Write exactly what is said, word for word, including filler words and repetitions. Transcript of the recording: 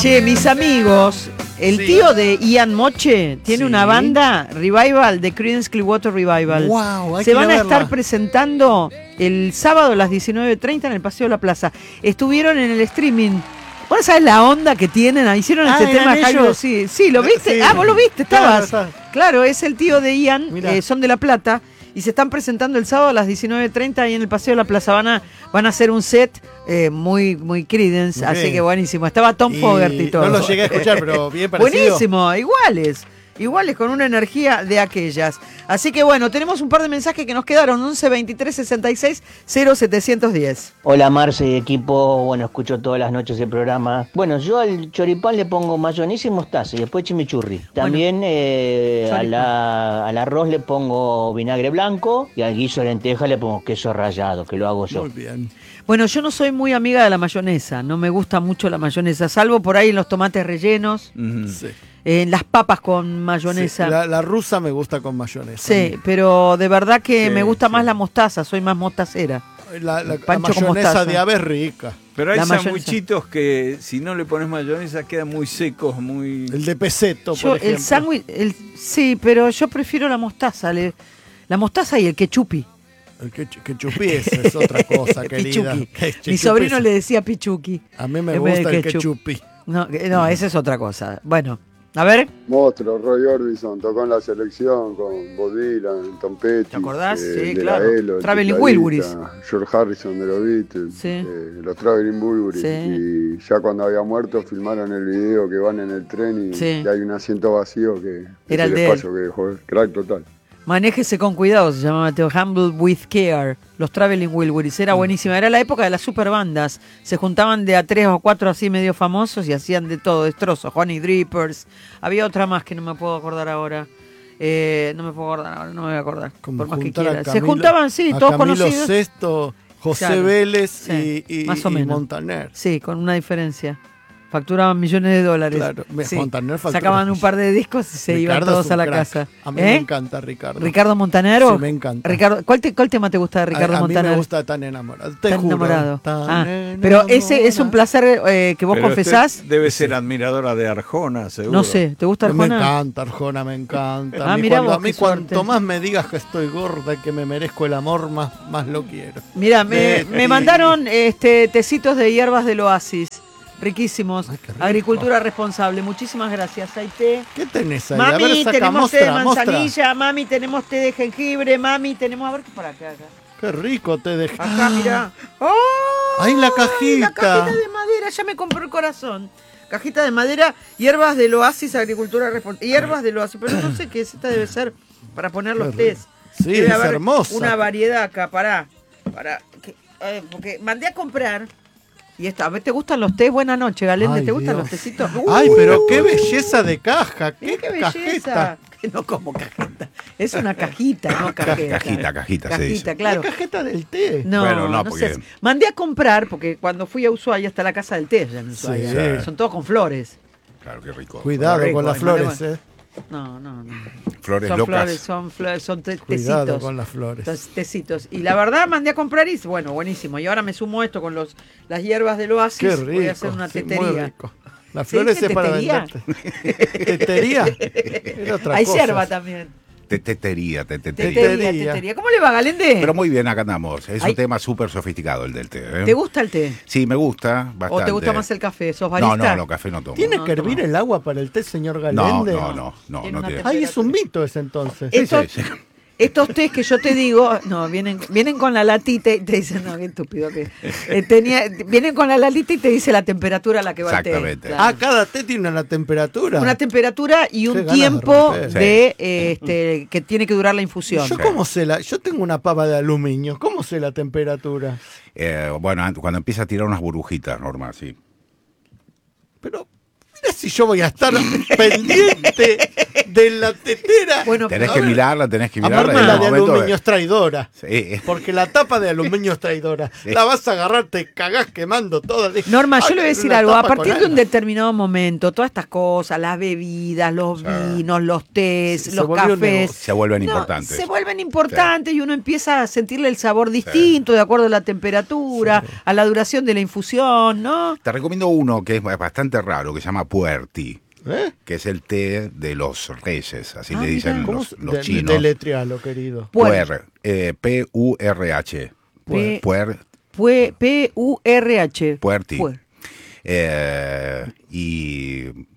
Che, mis amigos, el Sí. tío de Ian Moche tiene Sí. una banda Revival de Creedence Clearwater Revival. Wow, hay Se que van a verla. estar presentando el sábado a las diecinueve treinta en el Paseo de la Plaza. Estuvieron en el streaming. ¿Vos sabés la onda que tienen? Hicieron Ah, este tema. ¿eran Jairo, ellos? sí, sí, ¿lo viste? Sí. Ah, vos lo viste, Claro, estabas. está. Claro, es el tío de Ian, Mirá. eh, son de La Plata. Y se están presentando el sábado a las diecinueve treinta ahí en el Paseo de la Plaza. Van a, van a hacer un set eh, muy, muy Creedence, Muy así bien. que buenísimo. Estaba Tom Y Fogerty y todo. no lo llegué a escuchar, pero bien parecido. Buenísimo, iguales. Iguales, con una energía de aquellas. Así que bueno, tenemos un par de mensajes que nos quedaron. once veintitrés sesenta y seis cero setecientos diez. Hola Marce y equipo, bueno, escucho todas las noches el programa. Bueno, yo al choripán le pongo mayonesa y mostaza y después chimichurri. También eh, a choripán. la, al arroz le pongo vinagre blanco y al guiso de lenteja le pongo queso rallado, que lo hago yo. Muy bien. Bueno, yo no soy muy amiga de la mayonesa. No me gusta mucho la mayonesa, salvo por ahí en los tomates rellenos, Sí. en las papas con mayonesa. Sí, La, la rusa me gusta con mayonesa. Sí, pero de verdad que Sí, me gusta sí. más la mostaza, soy más mostacera. La, la- la Pancho con mayonesa mostaza. de ave es rica. Pero hay La mayonesa. sandwichitos que si no le pones mayonesa quedan muy secos, muy... El de peseto, Yo, por ejemplo. el sándwich, el, sí, pero yo prefiero la mostaza, le- la mostaza y el quechupi. El que, que chupí es, es otra cosa, querida. Pichuqui. Que es Mi chupi. sobrino le decía pichuqui. A mí me en vez de gusta el ketchup. quechupi. No, que- no, esa es otra cosa. Bueno, a ver, Monstruo, Roy Orbison tocó en la selección con Bob Dylan, Tom Petty. ¿Te acordás? Sí, de claro. la Elo, el Traveling tecladista, Wilburys. George Harrison de los Beatles, Sí. eh, los Traveling Wilburys. Sí. Y ya cuando había muerto filmaron el video que van en el tren y, Sí. y hay un asiento vacío que Era es el el de él. espacio que dejó. Crack total. manéjese con cuidado, se llama Mateo. Humble with Care. Los Traveling Wilburys. Era buenísima. Era la época de las super bandas. Se juntaban de a tres o cuatro así medio famosos y hacían de todo, destrozos. Honey Drippers. Había otra más que no me puedo acordar ahora. Eh, no me puedo acordar ahora, no me voy a acordar. Como por más que juntar a quiera. Se Camilo- juntaban, sí, a todos Camilo conocidos. Sesto, José Claro. Vélez Sí, y, y, más o y menos. Montaner. Sí, con una diferencia. Facturaban millones de dólares. Claro, me- Sí. Montaner facturaba Sacaban un par de discos y se iban Ricardo todos es a un la crack. casa. A mí ¿Eh? me encanta Ricardo. Ricardo Montanero. Sí, me encanta. Ricardo, ¿cuál, te- cuál tema te gusta de Ricardo a, a mí Montaner? me gusta Tan enamorado. Te Tan juro. enamorado. Tan Ah, pero ese es un enamorado. placer eh, que vos Pero confesás. usted debe ser admiradora de Arjona, seguro. No sé, ¿te gusta Me Arjona? encanta Arjona, me encanta. Ah, a mí, mirá cuando, vos, a mí qué cuanto suerte. más me digas que estoy gorda y que me merezco el amor, más, más lo quiero. Mira, me, Eh, me y- mandaron este tecitos de hierbas del Oasis. Riquísimos. Ay, qué rico. Agricultura responsable. Muchísimas gracias. Hay té. ¿Qué tenés ahí? a Mami, ver, saca, tenemos té de mostra, mostra. manzanilla. Mami, tenemos té de jengibre. Mami, tenemos. A ver qué para acá. acá. Qué rico te deja. Acá, mirá. ¡Oh! Ahí la La cajita. cajita de madera, ya me compró el corazón. Cajita de madera, hierbas del Oasis, agricultura responsable. Hierbas del Oasis, pero no sé qué es. Esta debe ser para poner los Qué tés. Sí, Debe es haber hermosa. Una variedad acá, pará. Para, que, eh, porque mandé a comprar. Y esta, a ver, ¿te gustan los tés? Buenas noches, Galende. Ay, ¿Te gustan Dios. los tecitos? Ay, Uy, pero qué belleza de caja. Qué, Mirá qué belleza. cajeta. Que no como cajeta. Es una cajita, no cajeta. Cajita, cajita, se Cajita, dice. claro. La cajeta del té. No, Bueno, no, no, porque- sé. Mandé a comprar, porque cuando fui a Ushuaia está la casa del té ya en Ushuaia. Sí. Son todos con flores. Claro, qué rico. Cuidado Rico, con las y flores, mandemos- eh. No, no, no. Flores son locas. flores, son flores, son te- Cuidado tecitos. con las flores. Entonces, tecitos. Y la verdad mandé a comprar y bueno, buenísimo. Y ahora me sumo esto con los las hierbas del Oasis. Qué rico. Voy a hacer una sí, muy tetería. rico. Las ¿Se flores dice es para tetería? venderte. ¿Tetería? Era otra Hay cosa. yerba también. Tetería, tetería. Tetería, Tetería. tetería. ¿Cómo le va, Galende? Pero muy bien, acá andamos. Es Ay. un tema súper sofisticado el del té. ¿eh? ¿Te gusta el té? Sí, me gusta bastante. ¿O te gusta más el café? ¿Sos No, barista? no, no, café no tomo. ¿Tiene No, que hervir no. el agua para el té, señor No, Galende? no, no, no, Tiene no una tiene. Ay, es un mito ese entonces. Eh, Esto- Sí, sí, sí. Estos tés que yo te digo, no, vienen, vienen con la latita y te dicen, no, qué estúpido que. eh, tenía, vienen con la latita y te dice la temperatura a la que va el té. Exactamente. Claro. Ah, cada té tiene una temperatura. Una temperatura y Qué un ganas de tiempo romper. de, eh, este, que tiene que durar la infusión. Yo cómo sé la, yo tengo una pava de aluminio, ¿cómo sé la temperatura? Eh, bueno, an- cuando empieza a tirar unas burbujitas, normal, sí. Pero imaginas si yo voy a estar pendiente de la tetera? Bueno, Tenés pero- que mirarla, tenés que mirarla. Aparte y en la un de momento aluminio es traidora. Sí. Porque la tapa de aluminio es traidora. Sí. La vas a agarrar, te cagás quemando toda. Norma, yo Ay, le voy a decir una algo. A tapa con partir de un alma. determinado momento, todas estas cosas, las bebidas, los Sí. vinos, los tés, Se- se los volvió un cafés, negocio. Se vuelven no, importantes. se vuelven importantes y uno empieza a sentirle el sabor distinto de acuerdo a la temperatura, a la duración de la infusión, ¿no? Te recomiendo uno que es bastante raro, que se llama Puerti, ¿Eh? que es el té de los reyes, así Ah, le dicen mirá. ¿Cómo los, se- los de- chinos. Deletrealo, querido. Puer. Puer, eh, P U R H. P- Puer, Pue- P U R H. Puerti. Puer. Eh, y